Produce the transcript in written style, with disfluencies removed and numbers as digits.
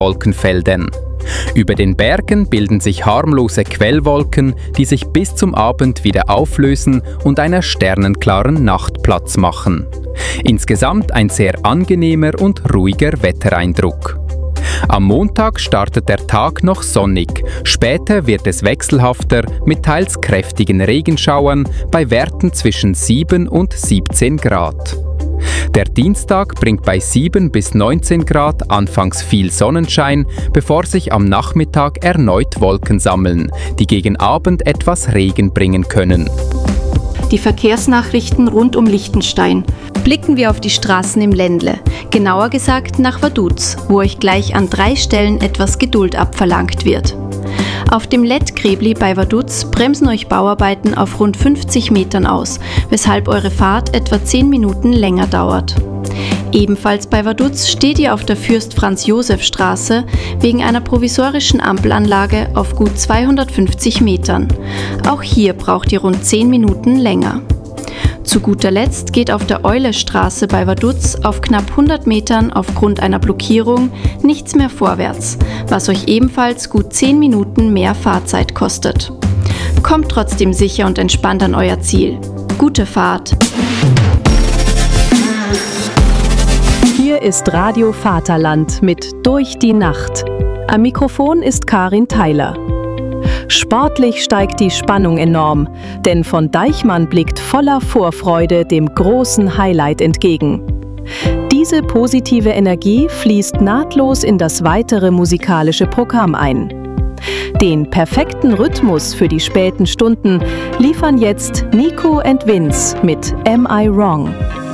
Wolkenfeldern. Über den Bergen bilden sich harmlose Quellwolken, die sich bis zum Abend wieder auflösen und einer sternenklaren Nacht Platz machen. Insgesamt ein sehr angenehmer und ruhiger Wettereindruck. Am Montag startet der Tag noch sonnig, später wird es wechselhafter mit teils kräftigen Regenschauern bei Werten zwischen 7 und 17 Grad. Der Dienstag bringt bei 7 bis 19 Grad anfangs viel Sonnenschein, bevor sich am Nachmittag erneut Wolken sammeln, die gegen Abend etwas Regen bringen können. Die Verkehrsnachrichten rund um Liechtenstein. Blicken wir auf die Straßen im Ländle, genauer gesagt nach Vaduz, wo euch gleich an 3 Stellen etwas Geduld abverlangt wird. Auf dem Lettgräbli bei Vaduz bremsen euch Bauarbeiten auf rund 50 Metern aus, weshalb eure Fahrt etwa 10 Minuten länger dauert. Ebenfalls bei Vaduz steht ihr auf der Fürst-Franz-Josef-Straße wegen einer provisorischen Ampelanlage auf gut 250 Metern. Auch hier braucht ihr rund 10 Minuten länger. Zu guter Letzt geht auf der Eulestraße bei Vaduz auf knapp 100 Metern aufgrund einer Blockierung nichts mehr vorwärts, was euch ebenfalls gut 10 Minuten mehr Fahrzeit kostet. Kommt trotzdem sicher und entspannt an euer Ziel. Gute Fahrt! Hier ist Radio Vaterland mit Durch die Nacht. Am Mikrofon ist Karin Theiler. Sportlich steigt die Spannung enorm, denn von Deichmann blickt voller Vorfreude dem großen Highlight entgegen. Diese positive Energie fließt nahtlos in das weitere musikalische Programm ein. Den perfekten Rhythmus für die späten Stunden liefern jetzt Nico and Vince mit Am I Wrong?